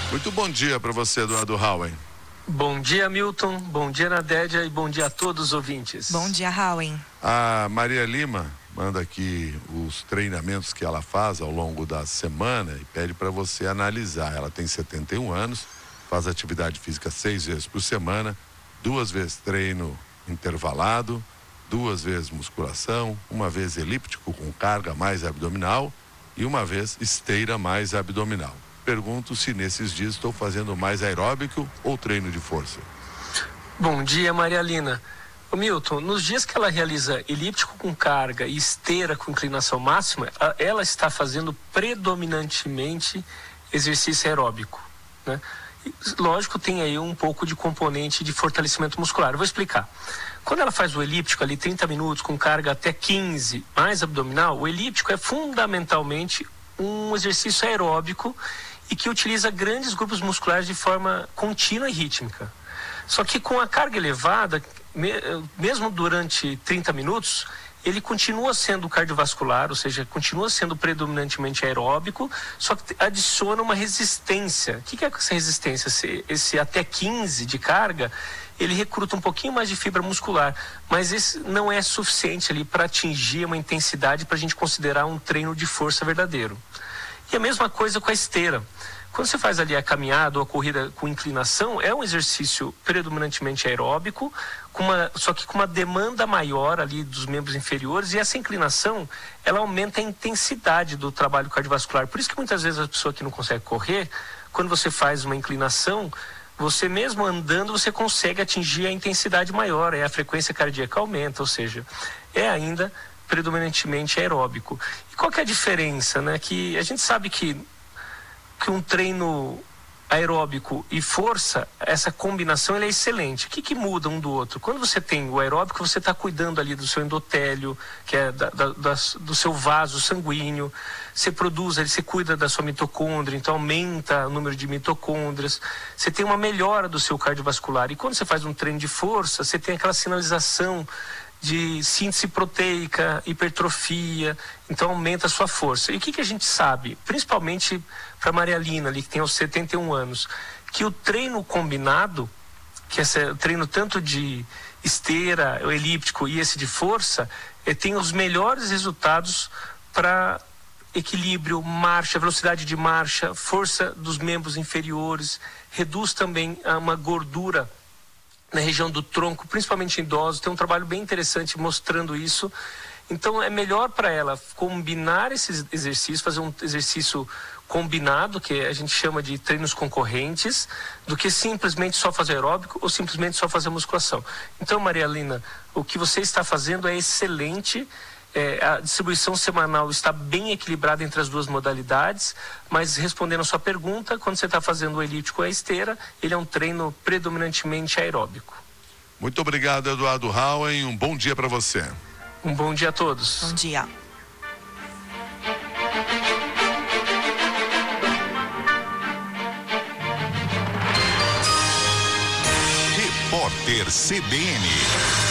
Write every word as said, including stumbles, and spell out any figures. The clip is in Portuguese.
Muito bom dia para você, Eduardo Howen. Bom dia, Milton. Bom dia, Nadédia. E bom dia a todos os ouvintes. Bom dia, Howen. A Maria Lima manda aqui os treinamentos que ela faz ao longo da semana e pede para você analisar. Ela tem setenta e um anos, faz atividade física seis vezes por semana, duas vezes treino intervalado, duas vezes musculação, uma vez elíptico com carga mais abdominal e uma vez esteira mais abdominal. Pergunto se nesses dias estou fazendo mais aeróbico ou treino de força. Bom dia, Maria Lina. Ô, Milton, nos dias que ela realiza elíptico com carga e esteira com inclinação máxima, ela está fazendo predominantemente exercício aeróbico, né? E, lógico, tem aí um pouco de componente de fortalecimento muscular. Eu vou explicar. Quando ela faz o elíptico ali trinta minutos com carga até quinze mais abdominal, o elíptico é fundamentalmente um exercício aeróbico e que utiliza grandes grupos musculares de forma contínua e rítmica. Só que com a carga elevada, mesmo durante trinta minutos, ele continua sendo cardiovascular, ou seja, continua sendo predominantemente aeróbico, só que adiciona uma resistência. O que é essa resistência? Esse, esse até quinze de carga, ele recruta um pouquinho mais de fibra muscular, mas esse não é suficiente ali para atingir uma intensidade para a gente considerar um treino de força verdadeiro. E a mesma coisa com a esteira. Quando você faz ali a caminhada ou a corrida com inclinação, é um exercício predominantemente aeróbico, com uma, só que com uma demanda maior ali dos membros inferiores, e essa inclinação, ela aumenta a intensidade do trabalho cardiovascular. Por isso que muitas vezes a pessoa que não consegue correr, quando você faz uma inclinação, você mesmo andando, você consegue atingir a intensidade maior, aí a frequência cardíaca aumenta, ou seja, é ainda predominantemente aeróbico. E qual que é a diferença, né? Que a gente sabe que, que um treino aeróbico e força, essa combinação ela é excelente. O que, que muda um do outro? Quando você tem o aeróbico, você está cuidando ali do seu endotélio, que é da, da, da, do seu vaso sanguíneo, você produz, você cuida da sua mitocôndria, então aumenta o número de mitocôndrias, você tem uma melhora do seu cardiovascular. E quando você faz um treino de força, você tem aquela sinalização de síntese proteica, hipertrofia, então aumenta a sua força. E o que, que a gente sabe, principalmente para a Maria Lina, ali, que tem aos setenta e um anos, que o treino combinado, que é o treino tanto de esteira, o elíptico e esse de força, é, tem os melhores resultados para equilíbrio, marcha, velocidade de marcha, força dos membros inferiores, reduz também uma gordura na região do tronco, principalmente em idosos. Tem um trabalho bem interessante mostrando isso. Então é melhor para ela combinar esses exercícios, fazer um exercício combinado, que a gente chama de treinos concorrentes, do que simplesmente só fazer aeróbico ou simplesmente só fazer musculação. Então, Maria Lina, o que você está fazendo é excelente. É, a distribuição semanal está bem equilibrada entre as duas modalidades, mas respondendo a sua pergunta, quando você está fazendo o elíptico ou a esteira, ele é um treino predominantemente aeróbico. Muito obrigado, Eduardo Howen. Um bom dia para você. Um bom dia a todos. Bom dia. Repórter C B N.